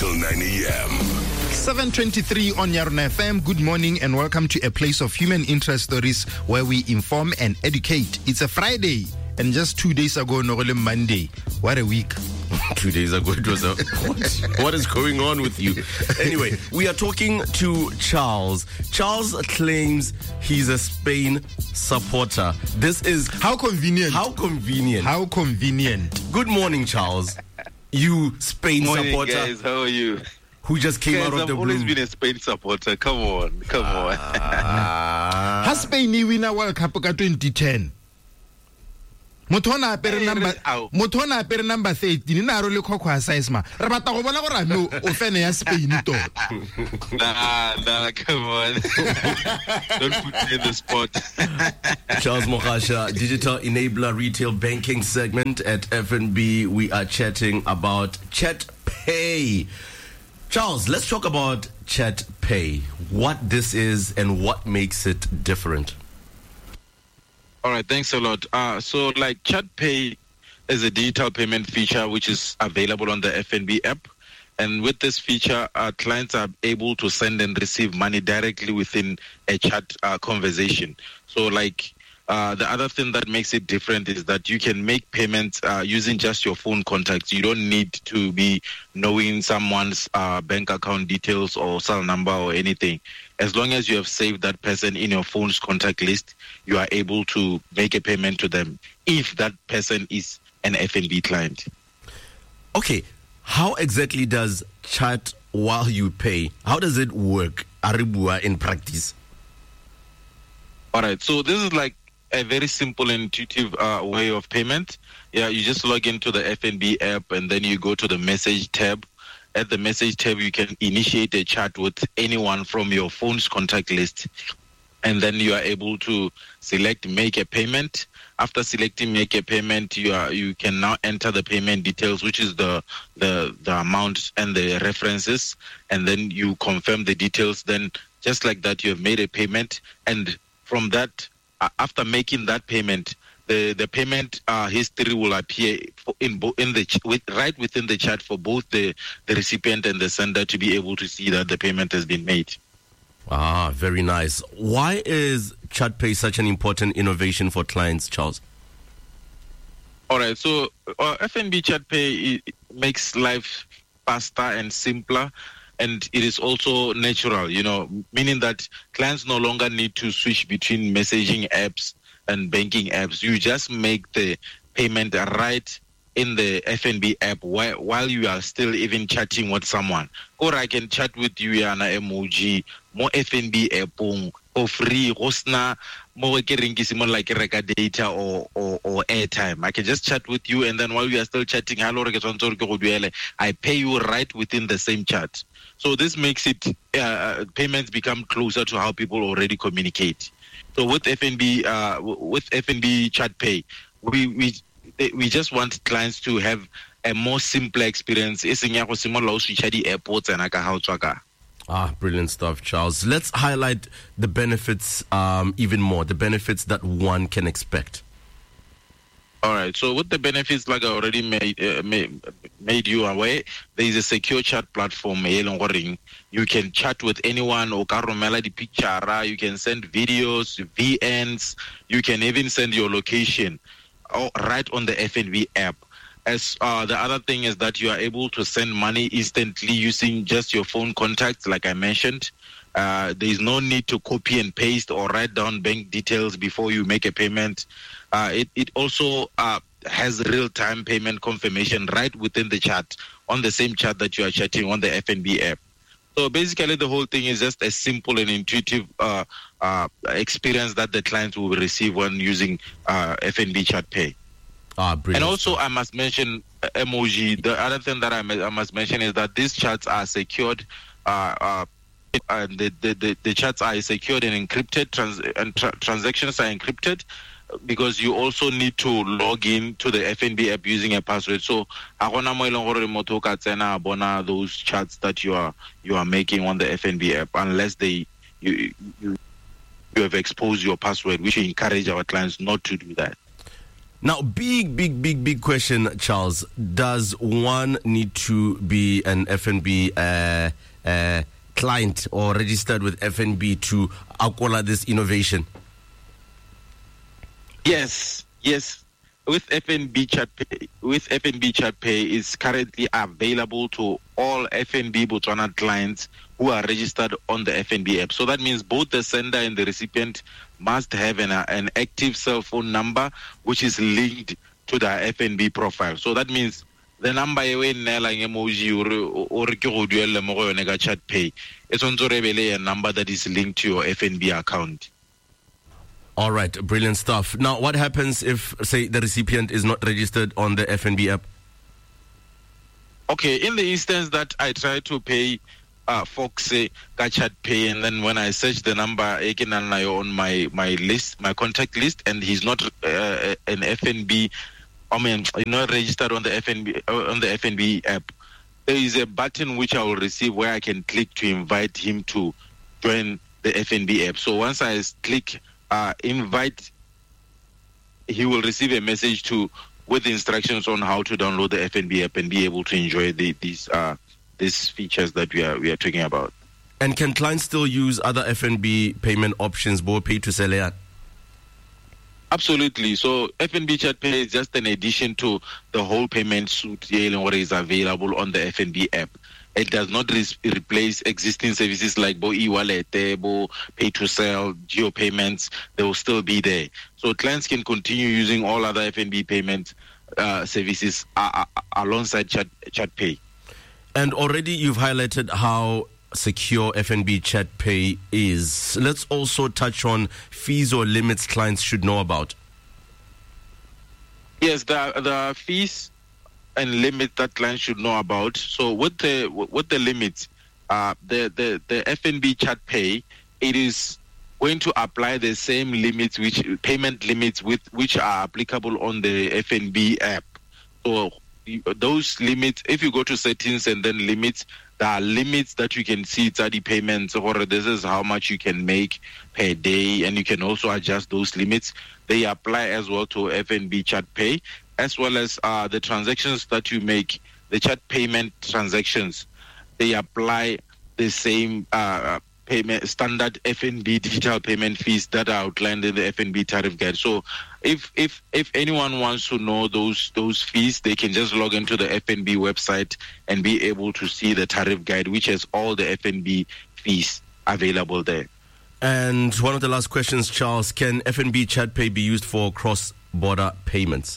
till 9 a.m. 7:23 on Yarna FM. Good morning and welcome to a place of human interest stories where we inform and educate. It's a Friday and just 2 days ago, Northern Monday. What a week. 2 days ago it was a what is going on with you? Anyway, we are talking to Charles. Charles claims he's a Spain supporter. This is how convenient. How convenient. How convenient. Good morning, Charles. You Spain morning, supporter. Guys, how are you? Who just came out of the blue. I've always been a Spain supporter. Come on. Has Spain win a World Cup ka 2010? Motona apere number 13 na ro le khokho size ma re bata go bona gore no o fene ya Spain to. Nah, come on. Don't put me in the spot. Charles Mogasha, Digital Enabler Retail Banking segment at FNB. We are chatting about Chat Pay. Charles, let's talk about Chat Pay. What this is and what makes it different. All right, thanks a lot. So Chat Pay is a digital payment feature which is available on the FNB app. And with this feature, clients are able to send and receive money directly within a chat conversation. So the other thing that makes it different is that you can make payments using just your phone contacts. You don't need to be knowing someone's bank account details or cell number or anything. As long as you have saved that person in your phone's contact list, you are able to make a payment to them if that person is an FNB client. Okay, how exactly does chat while you pay? How does it work, Aribua, in practice? All right, so this is a very simple and intuitive way of payment. Yeah, you just log into the FNB app and then you go to the message tab. At the message tab, you can initiate a chat with anyone from your phone's contact list. And then you are able to select make a payment. After selecting make a payment, you can now enter the payment details, which is the amount and the references. And then you confirm the details. Then just like that, you have made a payment. And from that, after making that payment, the payment history will appear right within the chat for both the recipient and the sender to be able to see that the payment has been made. Ah, very nice. Why is ChatPay such an important innovation for clients, Charles? All right, so FNB ChatPay makes life faster and simpler. And it is also natural, meaning that clients no longer need to switch between messaging apps and banking apps. You just make the payment right in the FNB app while you are still even chatting with someone. Or I can chat with you yana emoji, mo FNB app for free, hosna mo like reka data or airtime. I can just chat with you, and then while we are still chatting, I pay you right within the same chat. So this makes it payments become closer to how people already communicate. So with FNB Chat Pay, we just want clients to have a more simpler experience. Airports and brilliant stuff, Charles. Let's highlight the benefits even more, the benefits that one can expect. All right. So with the benefits, like I already made you aware, there is a secure chat platform. You can chat with anyone. You can send videos, VNs. You can even send your location right on the FNB app. As the other thing is that you are able to send money instantly using just your phone contacts, like I mentioned. There is no need to copy and paste or write down bank details before you make a payment. It also has real-time payment confirmation right within the chat, on the same chat that you are chatting on the FNB app. So basically, the whole thing is just a simple and intuitive experience that the clients will receive when using FNB Chat Pay. And also, I must mention emoji. The other thing that I must mention is that these chats are secured. And the chats are secured and encrypted, transactions are encrypted, because you also need to log in to the FNB app using a password. So those chats that you are making on the FNB app, unless you have exposed your password, which we encourage our clients not to do that. Now, big question, Charles. Does one need to be an FNB client or registered with FNB to acquire this innovation? Yes. With FNB Chat Pay is currently available to all FNB Botswana clients who are registered on the FNB app. So that means both the sender and the recipient must have an active cell phone number which is linked to the FNB profile. So that means the number you nela emoji or ke go duella mo go yone ka Chat Pay, it's on a number that is linked to your FNB account. All right, brilliant stuff. Now, what happens if, say, the recipient is not registered on the FNB app? Okay, in the instance that I try to pay Fox Chat Pay, and then when I search the number on my list, my contact list, and he's not an FNB, not registered on the FNB app, there is a button which I will receive where I can click to invite him to join the FNB app. So once I click invite, he will receive a message with instructions on how to download the FNB app and be able to enjoy these features that we are talking about. And can clients still use other FNB payment options, Bo Pay to Selean? Absolutely. So FNB Chat Pay is just an addition to the whole payment suite what is available on the FNB app. It does not replace existing services like Bo e-wallet, Bo Pay to Sell, Geo Payments. They will still be there. So clients can continue using all other FNB payment services alongside Chat Pay. And already you've highlighted how secure FNB Chat Pay is. Let's also touch on fees or limits clients should know about. Yes, the fees and limits that clients should know about. So with the limits, the FNB Chat Pay, it is going to apply the same limits, payment limits which are applicable on the FNB app. So those limits, if you go to settings and then limits, there are limits that you can see study payments, or this is how much you can make per day, and you can also adjust those limits. They apply as well to FNB Chat Pay, as well as the transactions that you make, the chat payment transactions. They apply the same payment standard FNB digital payment fees that are outlined in the FNB tariff guide. So if anyone wants to know those fees, they can just log into the FNB website and be able to see the tariff guide, which has all the FNB fees available there. And one of the last questions, Charles, can FNB Chat Pay be used for cross-border payments?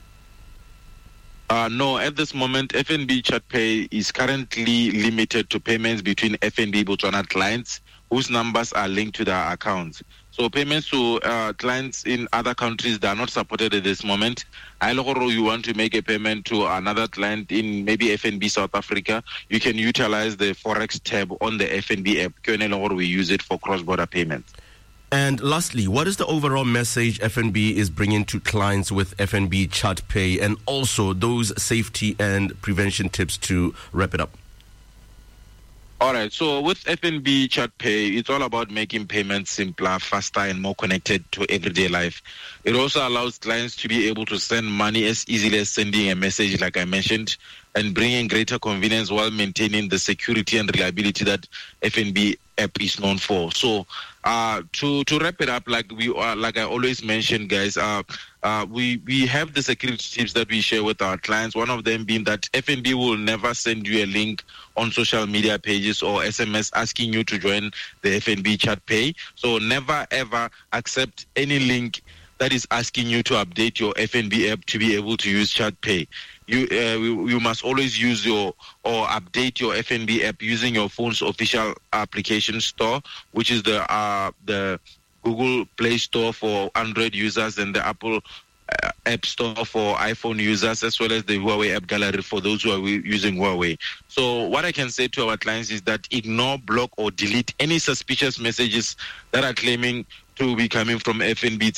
No, at this moment, FNB Chat Pay is currently limited to payments between FNB Botswana clients whose numbers are linked to their accounts. So payments to clients in other countries, they are not supported at this moment. You want to make a payment to another client in maybe FNB South Africa, you can utilize the Forex tab on the FNB app. We use it for cross-border payments. And lastly, what is the overall message FNB is bringing to clients with FNB Chat Pay, and also those safety and prevention tips to wrap it up? All right. So with FNB Chat Pay, it's all about making payments simpler, faster, and more connected to everyday life. It also allows clients to be able to send money as easily as sending a message, like I mentioned, and bringing greater convenience while maintaining the security and reliability that FNB app is known for. So to wrap it up, like I always mention, guys, we have the security tips that we share with our clients. One of them being that FNB will never send you a link on social media pages or SMS asking you to join the FNB Chat Pay. So never ever accept any link that is asking you to update your FNB app to be able to use Chat Pay. You must always use or update your FNB app using your phone's official application store, which is the Google Play Store for Android users and the Apple App Store for iPhone users, as well as the Huawei App Gallery for those who are using Huawei. So what I can say to our clients is that ignore, block, or delete any suspicious messages that are claiming to be coming from FNB.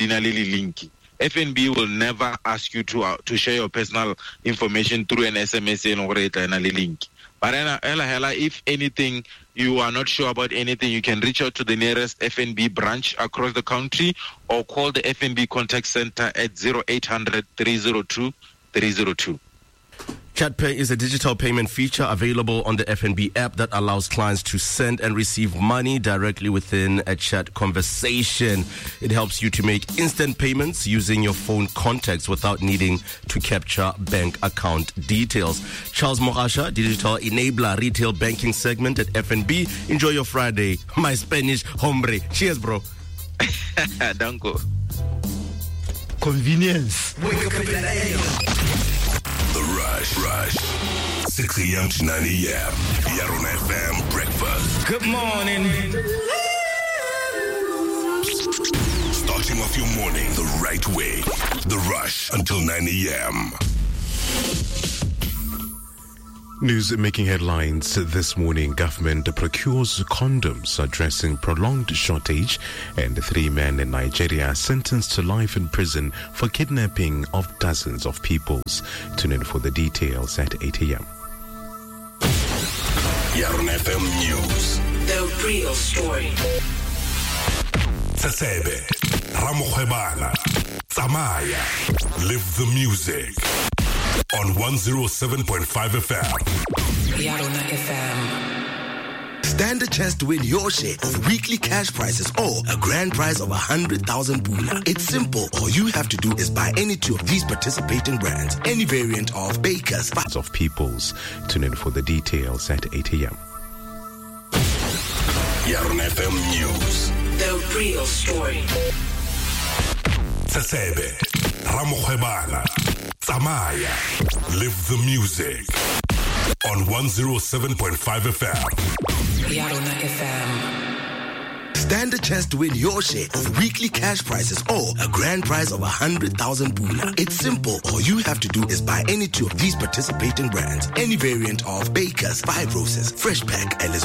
FNB will never ask you to share your personal information through an SMS or a link. But if anything, you are not sure about anything, you can reach out to the nearest FNB branch across the country or call the FNB contact center at 0800 302 302. ChatPay is a digital payment feature available on the FNB app that allows clients to send and receive money directly within a chat conversation. It helps you to make instant payments using your phone contacts without needing to capture bank account details. Charles Morasha, Digital Enabler Retail Banking Segment at FNB. Enjoy your Friday. My Spanish hombre. Cheers, bro. Danko. Convenience. Wake up in The Rush. 6 a.m. to 9 a.m. Yaron FM breakfast. Good morning. Starting off your morning the right way. The Rush until 9 a.m. News making headlines this morning. Government procures condoms addressing prolonged shortage, and 3 men in Nigeria sentenced to life in prison for kidnapping of dozens of peoples. Tune in for the details at 8 a.m. Yaron FM News. The real story. Tsesebe, Ramokhwebana, Tsamaya. Live the music. On 107.5 FM. Yaron FM. Stand a chance to win your share of weekly cash prizes or a grand prize of 100,000 pula. It's simple. All you have to do is buy any 2 of these participating brands, any variant of Baker's of peoples. Tune in for the details at 8 a.m. Yaron FM News. The real story. Tsesebe, Ramokhwebana, Tsamaya. Live the music. On 107.5 FM. Yaron FM. Stand a chance to win your share of weekly cash prizes or a grand prize of 100,000 pula. It's simple. All you have to do is buy any 2 of these participating brands, any variant of Baker's 5 Roses, Fresh Pack, and